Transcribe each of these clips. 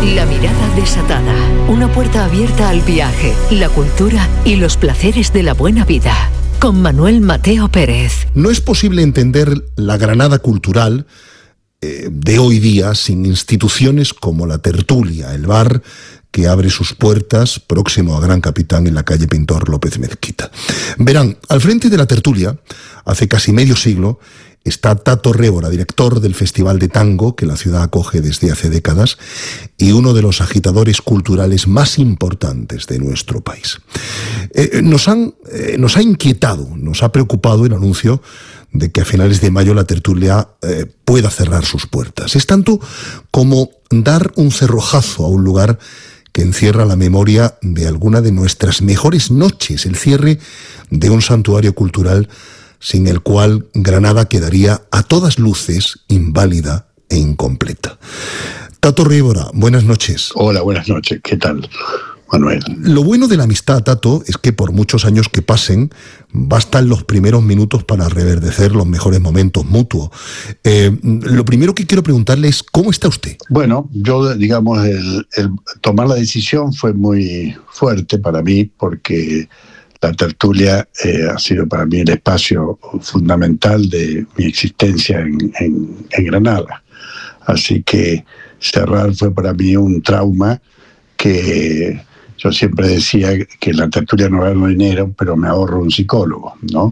La mirada desatada. Una puerta abierta al viaje, la cultura y los placeres de la buena vida. Con Manuel Mateo Pérez. No es posible entender la Granada cultural de hoy día sin instituciones como La Tertulia, el bar que abre sus puertas próximo a Gran Capitán en la calle Pintor López Mezquita. Verán, al frente de La Tertulia, hace casi medio siglo, está Tato Révora, director del Festival de Tango que la ciudad acoge desde hace décadas y uno de los agitadores culturales más importantes de nuestro país. Nos ha inquietado, nos ha preocupado el anuncio de que a finales de mayo La Tertulia pueda cerrar sus puertas. Es tanto como dar un cerrojazo a un lugar que encierra la memoria de alguna de nuestras mejores noches, el cierre de un santuario cultural sin el cual Granada quedaría a todas luces inválida e incompleta. Tato Révora, buenas noches. Hola, buenas noches. ¿Qué tal, Manuel? Lo bueno de la amistad, Tato, es que por muchos años que pasen, bastan los primeros minutos para reverdecer los mejores momentos mutuos. Lo primero que quiero preguntarle es, ¿cómo está usted? Bueno, yo, digamos, el tomar la decisión fue muy fuerte para mí porque La Tertulia ha sido para mí el espacio fundamental de mi existencia en Granada. Así que cerrar fue para mí un trauma que yo siempre decía que La Tertulia no gano dinero, pero me ahorro un psicólogo, ¿no?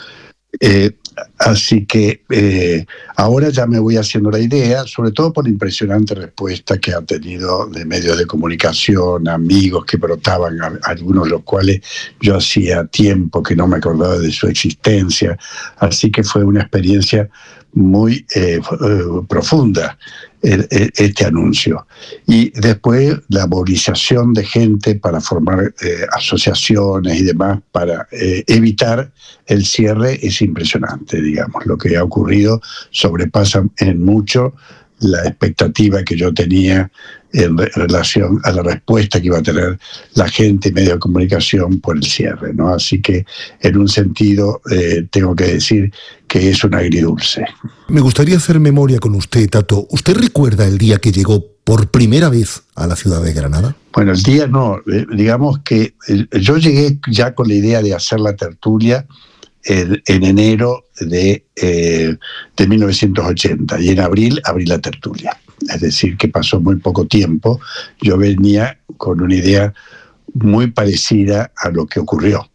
Así que ahora ya me voy haciendo la idea, sobre todo por la impresionante respuesta que ha tenido de medios de comunicación, amigos que brotaban, algunos de los cuales yo hacía tiempo que no me acordaba de su existencia. Así que fue una experiencia muy profunda este anuncio. Y después la movilización de gente para formar asociaciones y demás para evitar el cierre es impresionante, digamos. Lo que ha ocurrido sobrepasa en mucho la expectativa que yo tenía en relación a la respuesta que iba a tener la gente y medios de comunicación por el cierre, ¿no? Así que, en un sentido, tengo que decir que es un agridulce. Me gustaría hacer memoria con usted, Tato. ¿Usted recuerda el día que llegó por primera vez a la ciudad de Granada? Bueno, el día no. Digamos que yo llegué ya con la idea de hacer La Tertulia en enero de 1980 y en abril abrí La Tertulia. Es decir, que pasó muy poco tiempo. Yo venía con una idea muy parecida a lo que ocurrió.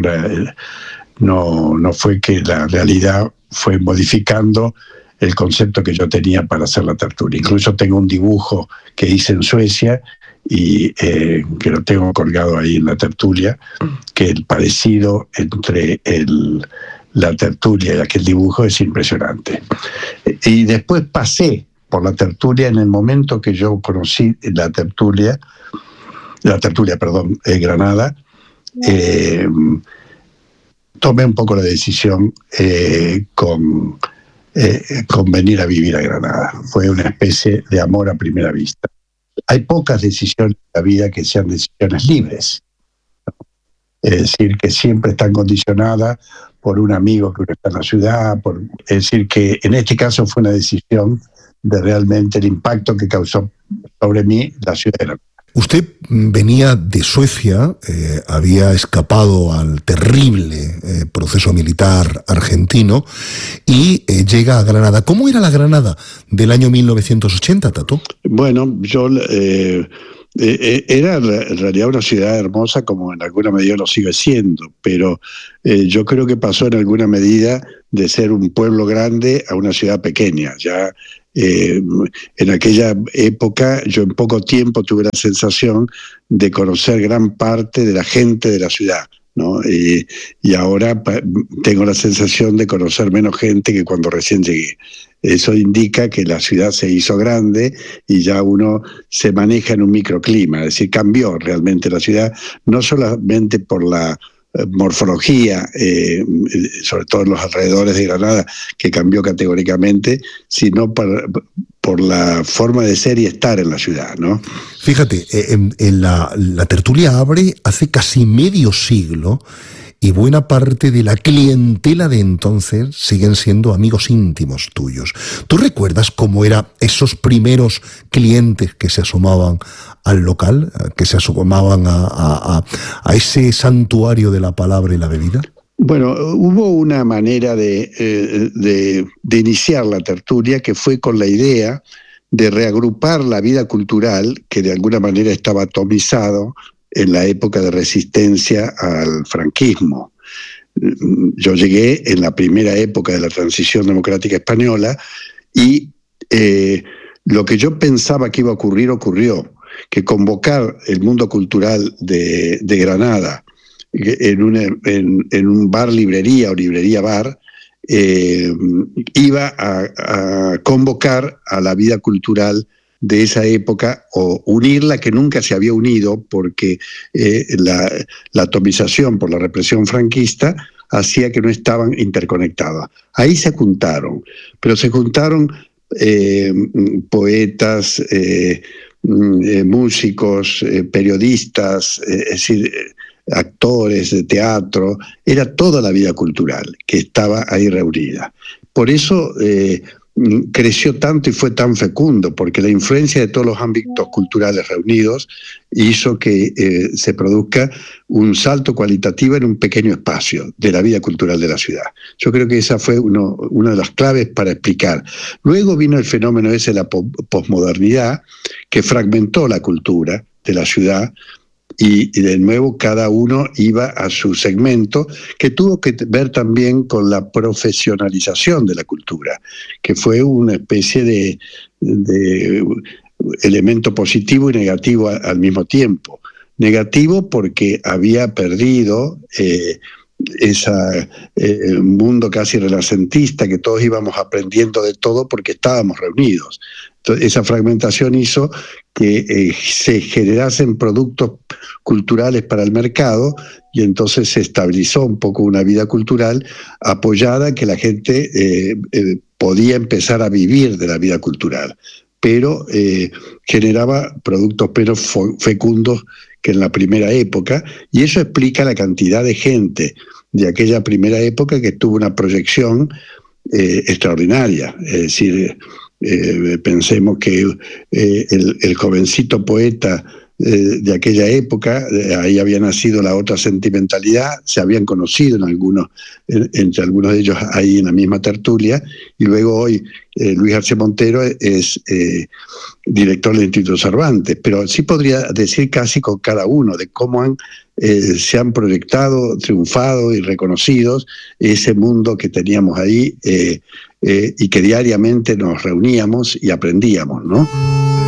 No fue que la realidad fue modificando el concepto que yo tenía para hacer La Tertulia. Incluso tengo un dibujo que hice en Suecia y que lo tengo colgado ahí en La Tertulia, que el parecido entre La Tertulia y aquel dibujo es impresionante. Y después pasé por La Tertulia en el momento que yo conocí La Tertulia, Granada. Tomé un poco la decisión con venir a vivir a Granada. Fue una especie de amor a primera vista. Hay pocas decisiones en la vida que sean decisiones libres. Es decir, que siempre están condicionadas por un amigo que uno está en la ciudad. Es decir, que en este caso fue una decisión de realmente el impacto que causó sobre mí la ciudad de Granada. Usted venía de Suecia, había escapado al terrible proceso militar argentino y llega a Granada. ¿Cómo era la Granada del año 1980, Tato? Bueno, yo era en realidad una ciudad hermosa, como en alguna medida lo sigue siendo, pero yo creo que pasó en alguna medida de ser un pueblo grande a una ciudad pequeña. Ya en aquella época yo en poco tiempo tuve la sensación de conocer gran parte de la gente de la ciudad, ¿no? Y ahora tengo la sensación de conocer menos gente que cuando recién llegué. Eso indica que la ciudad se hizo grande y ya uno se maneja en un microclima, es decir, cambió realmente la ciudad, no solamente por la morfología, sobre todo en los alrededores de Granada, que cambió categóricamente, sino por la forma de ser y estar en la ciudad, ¿no? Fíjate, en la Tertulia abre hace casi medio siglo y buena parte de la clientela de entonces siguen siendo amigos íntimos tuyos. ¿Tú recuerdas cómo eran esos primeros clientes que se asomaban al local, que se asomaban a ese santuario de la palabra y la bebida? Bueno, hubo una manera de iniciar la tertulia que fue con la idea de reagrupar la vida cultural, que de alguna manera estaba atomizado en la época de resistencia al franquismo. Yo llegué en la primera época de la transición democrática española y lo que yo pensaba que iba a ocurrir, ocurrió, que convocar el mundo cultural de Granada en un bar-librería o librería-bar, iba a convocar a la vida cultural de esa época o unirla, que nunca se había unido porque la atomización por la represión franquista hacía que no estaban interconectadas. Ahí se juntaron, pero se juntaron poetas, músicos, periodistas, es decir, actores de teatro, era toda la vida cultural que estaba ahí reunida. Por eso creció tanto y fue tan fecundo, porque la influencia de todos los ámbitos culturales reunidos hizo que se produzca un salto cualitativo en un pequeño espacio de la vida cultural de la ciudad. Yo creo que esa fue una de las claves para explicar. Luego vino el fenómeno ese de la posmodernidad, que fragmentó la cultura de la ciudad, y de nuevo cada uno iba a su segmento, que tuvo que ver también con la profesionalización de la cultura, que fue una especie de elemento positivo y negativo al mismo tiempo. Negativo porque había perdido ese mundo casi renacentista, que todos íbamos aprendiendo de todo porque estábamos reunidos. Entonces, esa fragmentación hizo que se generasen productos culturales para el mercado, y entonces se estabilizó un poco una vida cultural apoyada, que la gente podía empezar a vivir de la vida cultural, pero generaba productos menos fecundos que en la primera época, y eso explica la cantidad de gente de aquella primera época que tuvo una proyección extraordinaria. Es decir, pensemos que el jovencito poeta de aquella época, ahí había nacido la otra sentimentalidad, se habían conocido entre algunos de ellos ahí en la misma tertulia, y luego hoy Luis García Montero es director del Instituto Cervantes, pero sí podría decir casi con cada uno de cómo se han proyectado, triunfado y reconocidos ese mundo que teníamos ahí y que diariamente nos reuníamos y aprendíamos, ¿no?